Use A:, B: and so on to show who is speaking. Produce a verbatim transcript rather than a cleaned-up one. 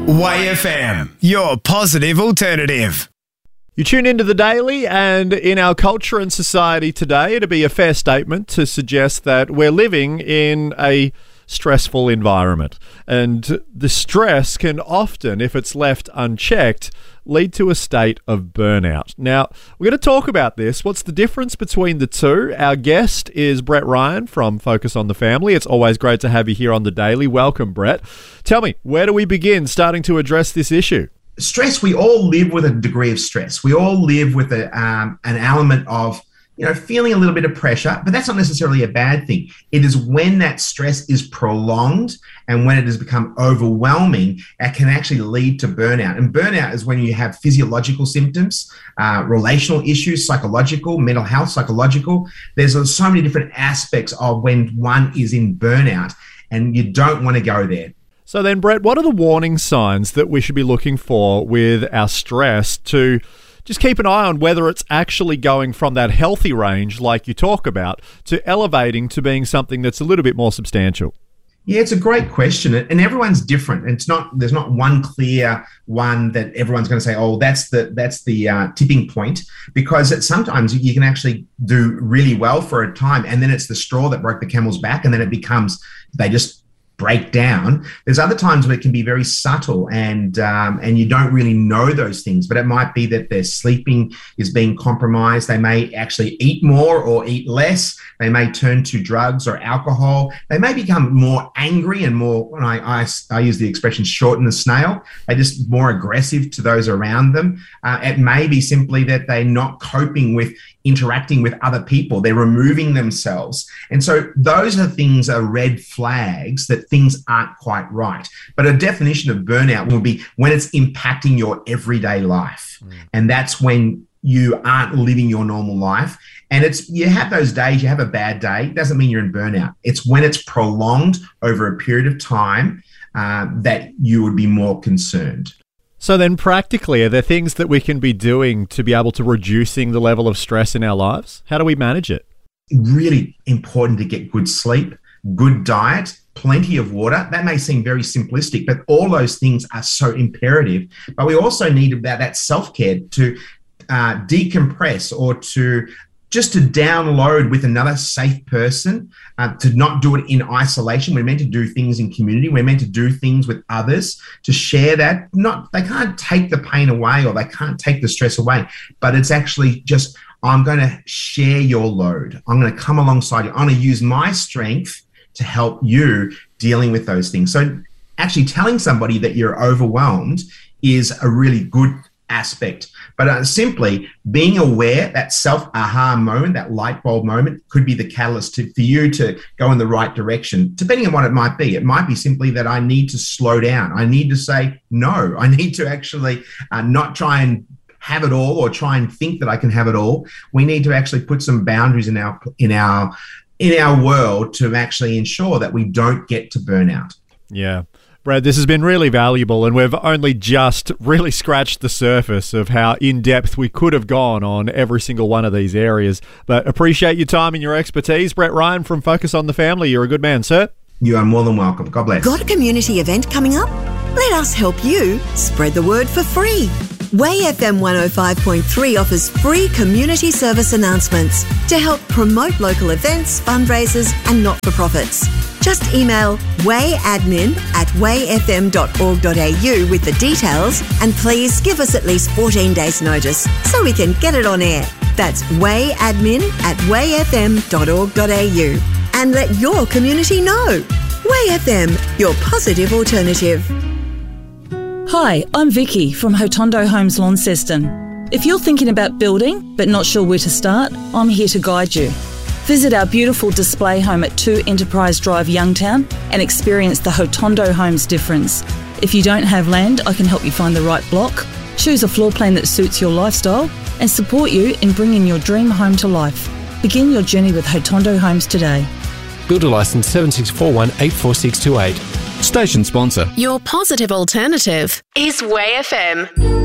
A: Way F M, your positive alternative.
B: You tune into The Daily, and in our culture and society today, it'd be a fair statement to suggest that we're living in a stressful environment. And the stress can often, if it's left unchecked, lead to a state of burnout. Now, we're going to talk about this. What's the difference between the two? Our guest is Brett Ryan from Focus on the Family. It's always great to have you here on The Daily. Welcome, Brett. Tell me, where do we begin starting to address this issue?
C: Stress, we all live with a degree of stress. We all live with a, um, an element of, you know, feeling a little bit of pressure, but that's not necessarily a bad thing. It is when that stress is prolonged and when it has become overwhelming, it can actually lead to burnout. And burnout is when you have physiological symptoms, uh, relational issues, psychological, mental health, psychological. There's so many different aspects of when one is in burnout, and you don't want to go there.
B: So then, Brett, what are the warning signs that we should be looking for with our stress to just keep an eye on whether it's actually going from that healthy range, like you talk about, to elevating to being something that's a little bit more substantial?
C: Yeah, it's a great question, and everyone's different. It's not there's not one clear one that everyone's going to say, oh, that's the that's the uh, tipping point, because it, sometimes you can actually do really well for a time, and then it's the straw that broke the camel's back, and then it becomes they just break down. There's other times where it can be very subtle and um, and you don't really know those things, but it might be that their sleeping is being compromised. They may actually eat more or eat less. They may turn to drugs or alcohol. They may become more angry and more, when I, I, I use the expression shorten the snail, they're just more aggressive to those around them. Uh, it may be simply that they're not coping with interacting with other people. They're removing themselves. And so those are things, are red flags that things aren't quite right. But a definition of burnout will be when it's impacting your everyday life. Mm. And that's when you aren't living your normal life. And it's, you have those days, you have a bad day, it doesn't mean you're in burnout. It's when it's prolonged over a period of time uh, that you would be more concerned.
B: So then practically, are there things that we can be doing to be able to reducing the level of stress in our lives? How do we manage it?
C: Really important to get good sleep, good diet, plenty of water. That may seem very simplistic, but all those things are so imperative. But we also need about that self-care to uh, decompress or to just to download with another safe person, uh, to not do it in isolation. We're meant to do things in community. We're meant to do things with others, to share that. Not, they can't take the pain away or they can't take the stress away, but it's actually just, I'm going to share your load. I'm going to come alongside you. I'm going to use my strength to help you dealing with those things. So actually telling somebody that you're overwhelmed is a really good aspect. But uh, simply being aware, that self-aha moment, that light bulb moment could be the catalyst to, for you to go in the right direction, depending on what it might be. It might be simply that I need to slow down. I need to say no. I need to actually uh, not try and have it all or try and think that I can have it all. We need to actually put some boundaries in our in our in our world to actually ensure that we don't get to burnout.
B: Yeah. Brad, this has been really valuable, and we've only just really scratched the surface of how in-depth we could have gone on every single one of these areas. But appreciate your time and your expertise. Brett Ryan from Focus on the Family. You're a good man, sir.
C: You are more than welcome. God bless.
D: Got a community event coming up? Let us help you spread the word for free. Way F M one oh five point three offers free community service announcements to help promote local events, fundraisers and not-for-profits. Just email wayadmin at way f m dot org dot a u with the details, and please give us at least fourteen days notice so we can get it on air. That's wayadmin at way f m dot org dot a u. And let your community know. Way F M, your positive alternative.
E: Hi, I'm Vicky from Hotondo Homes Launceston. If you're thinking about building but not sure where to start, I'm here to guide you. Visit our beautiful display home at two Enterprise Drive, Youngtown, and experience the Hotondo Homes difference. If you don't have land, I can help you find the right block, choose a floor plan that suits your lifestyle, and support you in bringing your dream home to life. Begin your journey with Hotondo Homes today.
F: Builder licence seven six four one eight four six two eight. Station sponsor.
G: Your positive alternative is Way F M.